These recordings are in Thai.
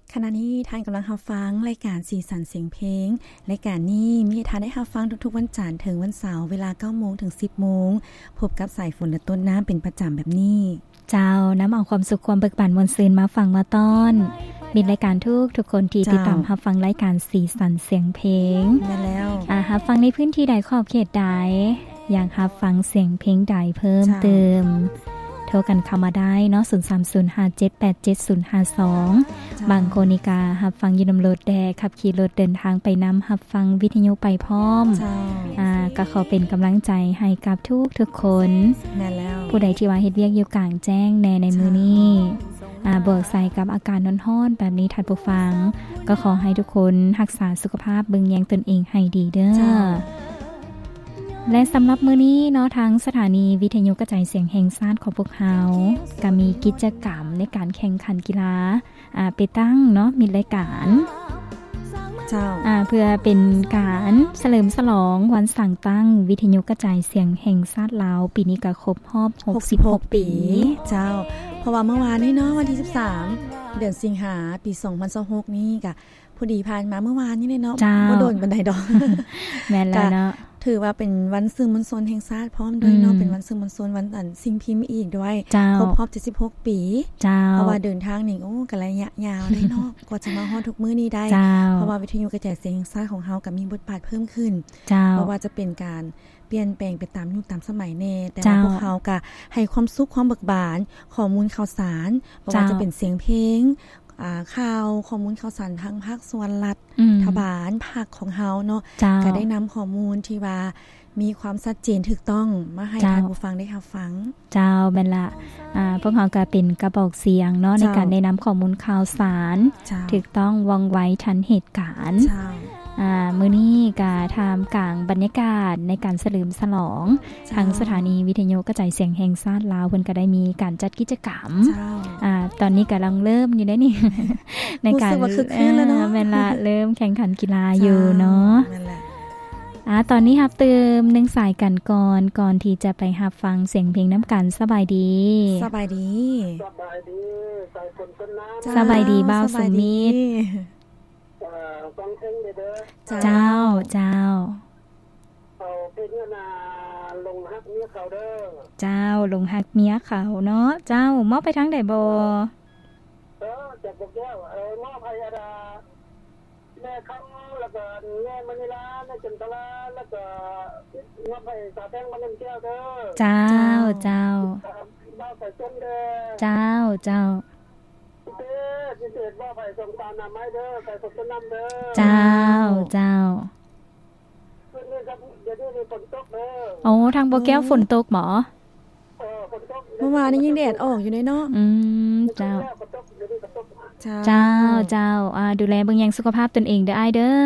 ขณะนี้ท่านกำลังรับฟังรายการสีสันเสียงเพลงรายการนี้มีให้ท่านได้รับฟังทุกๆวันจันทร์ถึงวันเสาร์เวลา 9:00 นถึง 10:00 นพบกับสายฝนและต้นน้ำเป็นประจำแบบนี้เจ้าน้ำเอาความสุขความเบิกบานมวลซื่นมาฟังมาต้อนมีรายการทุกคนที่ติดตามรับฟังรายการสีสันเสียงเพลงได้แล้วรับฟังในพื้นที่ใดขอบเขตใดอยากรับฟังเสียงเพลงใดเพิ่มเติมโทรกันเข้ามาได้เนาะ0305787052บางคนนี่ก็รับฟังอยู่นำรถแดขับขี่รถเดินทางไปนำรับฟังวิทยุไปพร้อมก็ขอเป็นกำลังใจให้กับทุกคนแม่แล้วผู้ใดที่ว่าเฮ็ดเวียกอยู่กลางแจ้งในมื้อนี้เบิกใส่กับอาการร้อนๆแบบนี้ท่านผู้ฟังก็ขอให้ทุกคนรักษาสุขภาพเบิ่งแยงตนเองให้ดีเด้อและสำหรับมื้อนี้เนาะทางสถานีวิทยุกระจายเสียงแห่งชาติของพวกเฮาก็มีกิจกรรมในการแข่งขันกีฬาไปตั้งเนาะมีรายการเจ้าเพื่อเป็นการเฉลิมฉลองวันสั่งตั้งวิทยุกระจายเสียงแห่งชาติลาวปีนี้ก็ครบรอบ66ปีเจ้าเพราะว่าเมื่อวานนี้เนาะวันที่13เดือนสิงหาปี2026นี้ก็พอดีผ่านมาเมื่อวานนี้เลยเนาะบ่โดนบันไดดอกแม่นแล้วเนาะถือว่าเป็นวันสื่อมวลชนแห่งชาติพร้อมด้วยเนาะเป็นวันสื่อมวลชนวันสิ่งพิมพ์อีกด้วยครบรอบ76ปีเพราะว่าเดินทางนี่ก็ระยะยาวได้เนาะกว่าจะมาฮอดทุกมื้อนี้ได้เพราะว่าวิทยุกระจายเสียงแห่งชาติของเฮาก็มีบทบาทเพิ่มขึ้นเพราะว่าจะเป็นการเปลี่ยนแปลงไปตามยุคตามสมัยแน่แต่พวกเฮาก็ให้ความสุขความเบิกบานข้อมูลข่าวสารเพราะว่าจะเป็นเสียงเพลงข่าวข้อมูลข่าวสารทางภาคส่วนรัฐบาลภาคของเฮาเนาะก็ได้นำข้อมูลที่ว่ามีความชัดเจนถูกต้องมาให้ท่านผู้ฟังได้รับฟังเจ้าแม่นละพวกเฮาก็เป็นกระบอกเสียงเนาะในการได้นำข้อมูลข่าวสารถูกต้องว่องไวทันเหตุการณ์มื้อนี้ก็ทำกลางบรรยากาศในการเฉลิมฉลองทางสถานีวิทยุกระจายเสียงแห่งชาติลาวเพิ่นก็ได้มีการจัดกิจกรรมตอนนี้กำลังเริ่มอยู่ได้นี่ ในการเวลาเริ่มแข่งขันกีฬาอยู่เนาะตอนนี้รับเติม1สายกันก่อนที่จะไปรับฟังเสียงเพลงน้ำกันสบายดีสบายดีสบายดีบ่าวสุมิตรเจ้าเอาเป็นลงฮักเมียเขาเด้อเจ้าลงฮักเมียเขาเนาะเจ้ามอบไปทางใดบ่จากบ่แก้วมอบให้อาดาแม่คำแล้วก็แม่มณีลาแม่จันทราแล้วก็มอบให้สาแป้งมันแก้วเด้อเจ้าบ้าใส่ต้นเด้อเจ้าพิเศษว่าไปส่งตามน้ำไม้เด้อใส่สดน้ำเด้อเจ้าเดี๋ยวนี้ฝนตกเด้อโอ้ทางบ่แก้วฝนตกหมอเมื่อวานนี้ยังแดดออกอยู่เลยเนาะเจ้าดูแลเบิ่งแยงสุขภาพตนเองเด้ออ้ายเด้อ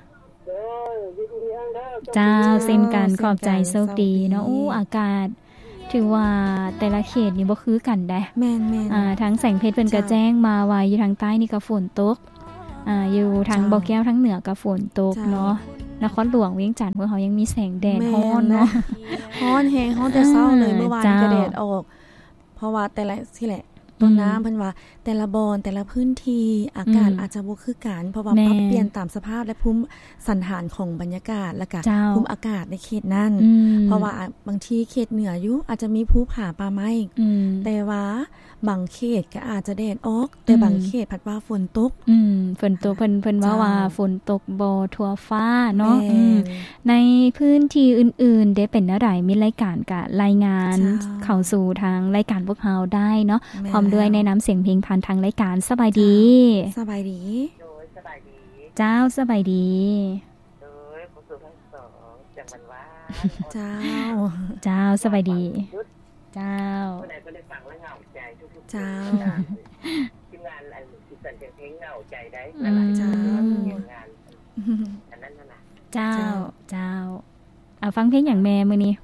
เจ้าเช่นกันขอบใจโชคดีเนาะอากาศถือว่าแต่ละเขตนี่บ่คือกันได้แม่นๆทั้งแสงเพชรเพิ่นก็แจ้งมาว่าอยู่ทางใต้นี่ก็ฝนตกอยู่ทางบ่อแก้วทางเหนือก็ฝนตกเนาะนครหลวงเวียงจันทน์พวกเฮายังมีแสงแดดร้อนเนาะร้อนแฮงร้อนแต่เช้าเลยเมื่อวานก็แดดออกเพราะว่าแต่ละที่แหละต้นน้ำเพิ่นว่าแต่ละบอนแต่ละพื้นที่อากาศอาจจะบ่คือกันเพราะว่าปรับเปลี่ยนตามสภาพและภูมิสันฐานของบรรยากาศและก็ภูมิอากาศในเขตนั้นเพราะว่าบางทีเขตเหนืออยู่อาจจะมีภูผาป่าไม้แต่ว่าบางเขตก็อาจจะแดดออกแต่บางเขตพัดว่าฝนตกฝนตกเพิ่นว่าฝนตกบ่ทั่วฟ้าเนาะในพื้นที่อื่นๆได้เป็นอะไรมีรายการก็รายงานเข้าสู่ทางรายการพวกเฮาได้เนาะพร้อมด้วยในน้ำเสียงเพลงผ่านทางรายการสบายดีสบายดีเจ้าสบายดีผู้สูงทั้งสองจังหวัดว่าเจ้าสบายดีเจ้าคนไหนก็ได้ฟังแล้วเหงาใจทุกๆเจ้าทีมงานสีสันเพลงเหงาใจได้หลายๆงานอันนั้นน่ะเจ้าฟังเพลงอย่างแม่มื้อนี้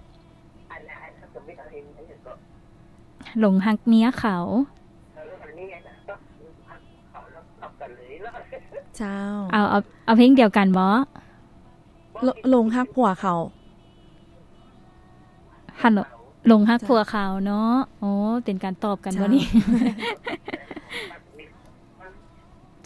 หลงฮักเมียเขาเจ้าเอาเพลงเดียวกันบ่หลงฮักผัวเขาฮัลโหลหลงฮักผัวเขาเนาะโอ้เป็นการตอบกันบ่นี่